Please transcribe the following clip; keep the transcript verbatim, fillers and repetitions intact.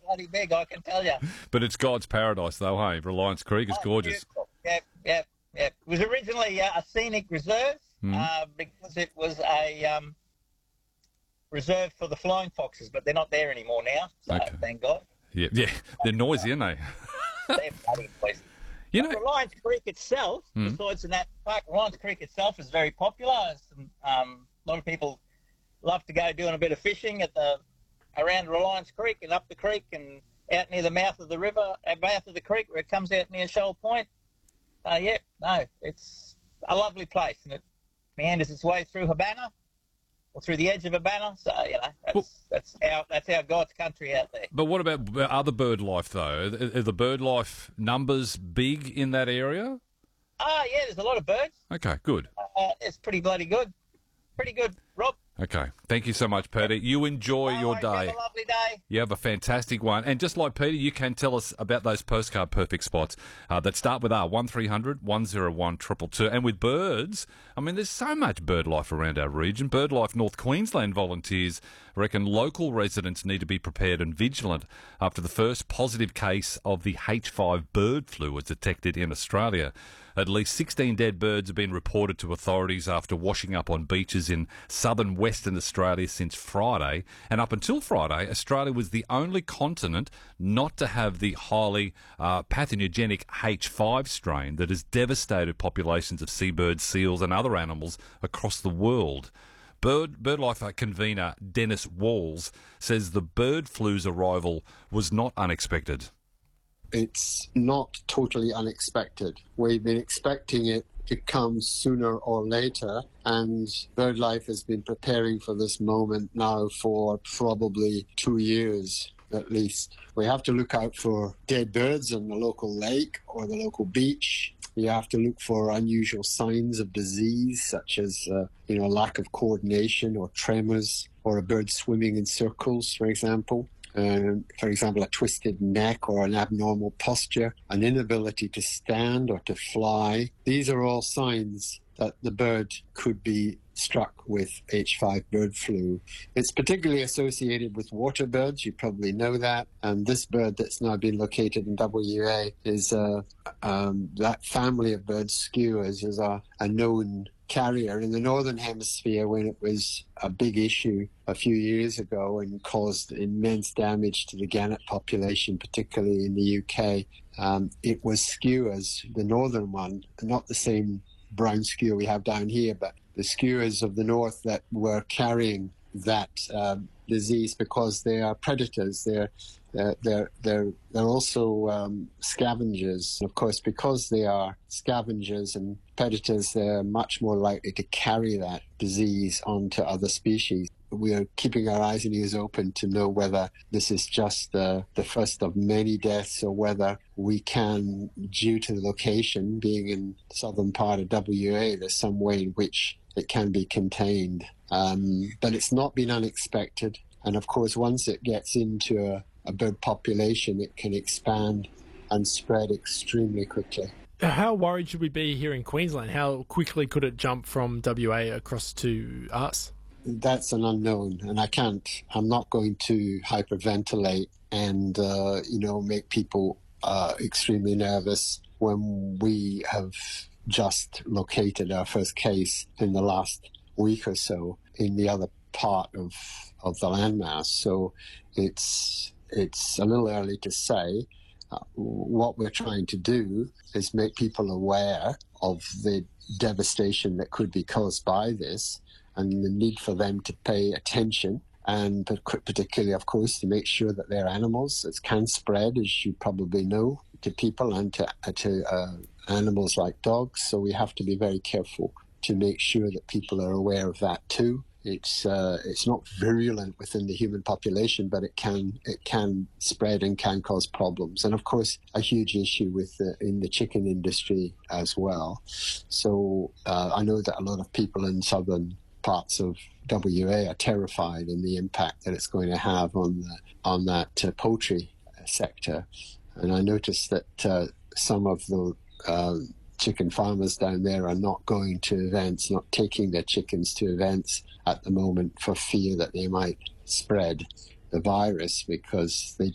bloody big, I can tell you. But it's God's paradise, though, hey? Reliance Creek is Oh, gorgeous. beautiful. Yep, yep, yep. It was originally uh, a scenic reserve Mm. uh, because it was a um, reserve for the flying foxes, but they're not there anymore now, so Okay. thank God. Yeah, yeah. They're noisy, aren't they? They're bloody noisy. You But know, Reliance Creek itself, Mm. besides in that park, Reliance Creek itself is very popular. Some, um, a lot of people love to go doing a bit of fishing at the around Reliance Creek and up the creek and out near the mouth of the river, uh, mouth of the creek where it comes out near Shoal Point. Uh, yeah, no, it's a lovely place, and it meanders its way through Habana or through the edge of Habana. So you know, that's Well- that's our that's our God's country out there. but what about b- other bird life, though? Are are the bird life numbers big in that area? Ah, yeah, there's a lot of birds. Okay, good. Uh, it's pretty bloody good, pretty good, Rob. Okay, thank you so much, Peter. You enjoy All your right, day. Have a lovely day. You have a fantastic one. And just like Peter, you can tell us about those postcard perfect spots uh, that start with R, one three hundred one oh one two two two. And with birds, I mean, there's so much bird life around our region. BirdLife North Queensland volunteers reckon local residents need to be prepared and vigilant after the first positive case of the H five bird flu was detected in Australia. At least sixteen dead birds have been reported to authorities after washing up on beaches in southern Western Australia since Friday. And up until Friday, Australia was the only continent not to have the highly uh, pathogenic H five strain that has devastated populations of seabirds, seals and other animals across the world. Bird, BirdLife convener Dennis Walls says the bird flu's arrival was not unexpected. It's not totally unexpected. We've been expecting it to come sooner or later, and BirdLife has been preparing for this moment now for probably two years at least. We have to look out for dead birds in the local lake or the local beach. You have to look for unusual signs of disease, such as uh, you know, lack of coordination or tremors, or a bird swimming in circles, for example. Um, for example, a twisted neck or an abnormal posture, an inability to stand or to fly. These are all signs that the bird could be struck with H five bird flu. It's particularly associated with water birds. You probably know that. And this bird that's now been located in W A is uh, um, that family of birds, skuas, is a, a known carrier in the northern hemisphere when it was a big issue a few years ago and caused immense damage to the gannet population, particularly in the U K. Um, it was skuas, the northern one, not the same brown skua we have down here, but the skuas of the north that were carrying that um, disease because they are predators. They're they're they're they're, they're also um, scavengers. And of course, because they are scavengers and predators, they're much more likely to carry that disease onto other species. We are keeping our eyes and ears open to know whether this is just uh, the first of many deaths or whether we can, due to the location being in the southern part of W A, there's some way in which it can be contained. Um, but it's not been unexpected. And of course, once it gets into a, a bird population, it can expand and spread extremely quickly. How worried should we be here in Queensland? How quickly could it jump from W A across to us? That's an unknown, and I can't, I'm not going to hyperventilate and, uh, you know, make people uh, extremely nervous when we have just located our first case in the last week or so in the other part of, of the landmass. So it's, it's a little early to say. Uh, what we're trying to do is make people aware of the devastation that could be caused by this, and the need for them to pay attention, and particularly, of course, to make sure that their animals, it can spread, as you probably know, to people and to, to uh, animals like dogs. So we have to be very careful to make sure that people are aware of that too. It's uh, it's not virulent within the human population, but it can it can spread and can cause problems. And of course, a huge issue with the, in the chicken industry as well. So uh, I know that a lot of people in southern parts of W A are terrified in the impact that it's going to have on the, on that uh, poultry sector. And I noticed that uh, some of the uh, chicken farmers down there are not going to events, not taking their chickens to events at the moment for fear that they might spread the virus, because they